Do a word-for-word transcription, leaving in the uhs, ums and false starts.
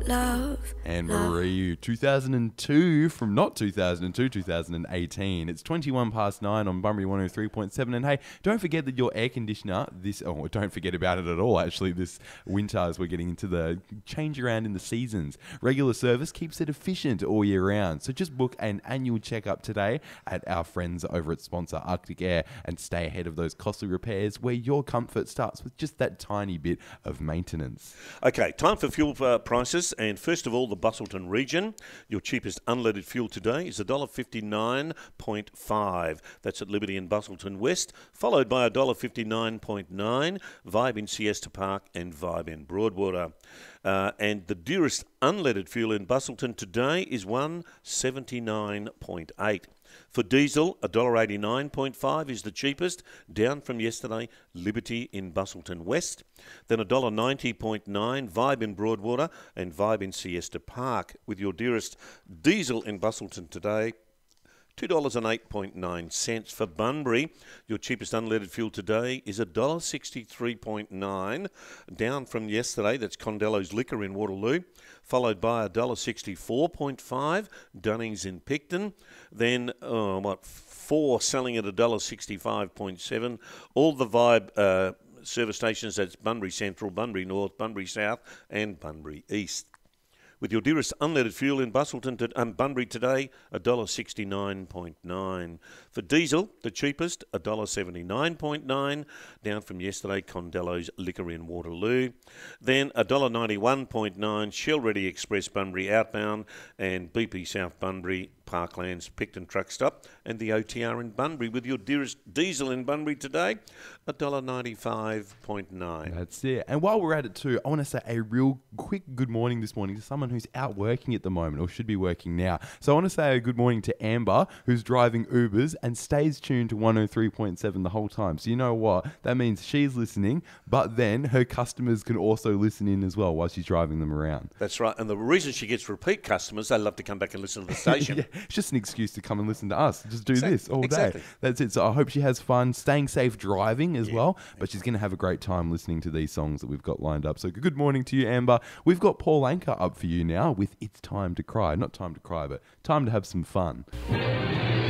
love. And Marie, two thousand two from not two thousand two, two thousand eighteen. It's twenty-one past nine on Bunbury one oh three point seven. And hey, don't forget that your air conditioner, this, oh, don't forget about it at all, actually, this winter as we're getting into the change around in the seasons. Regular service keeps it efficient all year round. So just book an annual checkup today at our friends over at sponsor Arctic Air and stay ahead of those costly repairs where your comfort starts with just that tiny bit of maintenance. Okay, time for fuel uh, prices. And first of all, the Busselton region. Your cheapest unleaded fuel today is one dollar fifty-nine point five. That's at Liberty in Busselton West, followed by one dollar fifty-nine point nine, Vibe in Siesta Park and Vibe in Broadwater. Uh, and the dearest unleaded fuel in Busselton today is one dollar seventy-nine point eight. For diesel, one dollar eighty-nine point five is the cheapest, down from yesterday, Liberty in Busselton West. Then one dollar ninety point nine, Vibe in Broadwater and Vibe in Siesta Park. With your dearest diesel in Busselton today, two dollars eight point nine. For Bunbury, your cheapest unleaded fuel today is one dollar sixty-three point nine, down from yesterday. That's Condello's Liquor in Waterloo, followed by one dollar sixty-four point five, Dunnings in Picton. Then, oh, what, four selling at one dollar sixty-five point seven. All the Vibe uh, service stations, that's Bunbury Central, Bunbury North, Bunbury South and Bunbury East. With your dearest unleaded fuel in Busselton to, um, Bunbury today, one dollar sixty-nine point nine. For diesel, the cheapest, one dollar seventy-nine point nine, down from yesterday, Condello's Liquor in Waterloo. Then one dollar ninety-one point nine, Shell Ready Express Bunbury outbound and B P South Bunbury, Parklands, Picton Truck Stop and the O T R in Bunbury. With your dearest diesel in Bunbury today, one dollar ninety-five point nine. That's it. And while we're at it too, I want to say a real quick good morning this morning to someone who's out working at the moment or should be working now. So I want to say a good morning to Amber, who's driving Ubers and stays tuned to one oh three point seven the whole time. So you know what? That means she's listening, but then her customers can also listen in as well while she's driving them around. That's right. And the reason she gets repeat customers, they love to come back and listen to the station. Yeah, it's just an excuse to come and listen to us. Just do exactly. this all day. Exactly. That's it. So I hope she has fun, staying safe driving as yeah. well, but she's going to have a great time listening to these songs that we've got lined up. So good morning to you, Amber. We've got Paul Anka up for you now with It's Time to Cry. Not time to cry, but time to have some fun.